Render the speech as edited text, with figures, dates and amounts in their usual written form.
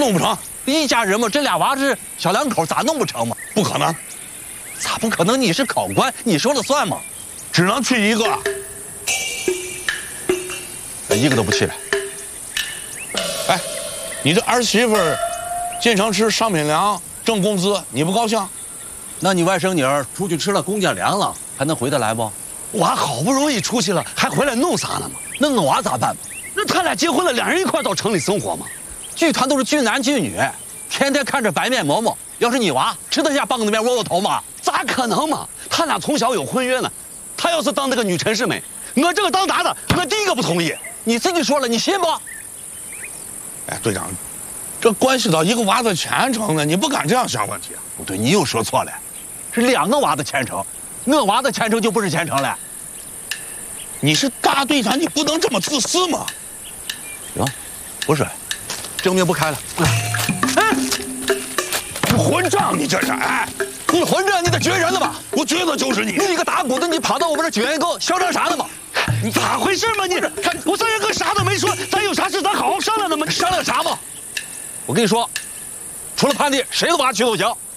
弄不成？ 一家人嘛，这俩娃是小两口，咋弄不成嘛？ 不可能， 咋不可能？你是考官，你说了算嘛？ 只能去一个。 一个都不去了。 哎，你这儿媳妇儿进城吃商品粮挣工资，你不高兴？ 那你外甥女儿出去吃了公家粮了，还能回得来不？ 娃好不容易出去了，还回来弄啥呢嘛？ 那我娃咋办？ 那他俩结婚了，两人一块到城里生活嘛？ 剧团都是俊男俊女，天天看着白面馍馍。要是你娃吃得下棒子面窝窝头吗？ 咋可能嘛？他俩从小有婚约呢。他要是当那个女陈世美，我这个当打的，我第一个不同意。 你自己说了，你信不？ 哎，队长，这关系到一个娃的前程呢，你不敢这样想问题啊？ 不对，你又说错了，是两个娃的前程，我娃的前程就不是前程了。 你是大队长，你不能这么自私嘛？ 行，不是，证明不开了。 哎，你混账！你这是哎， 你混账！你得撅人了吧？ 我觉得就是你。 你一个打鼓的，你跑到我们这撅一个，嚣张啥呢嘛？ 你咋回事嘛？你我三爷哥啥都没说，咱有啥事咱好好商量的嘛。 商量啥嘛？我跟你说，除了叛逆，谁的娃去都行。